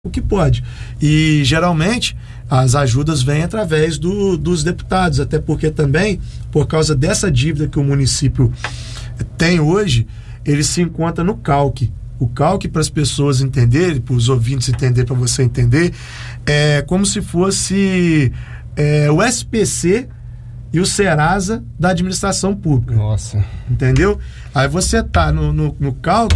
o que pode. E geralmente as ajudas vêm através dos deputados, até porque também, por causa dessa dívida que o município tem hoje, ele se encontra no CALC. O CALC, para as pessoas entenderem, para os ouvintes entenderem, para você entender, é como se fosse o SPC e o Serasa da administração pública. Nossa. Entendeu? Aí você tá no CALC,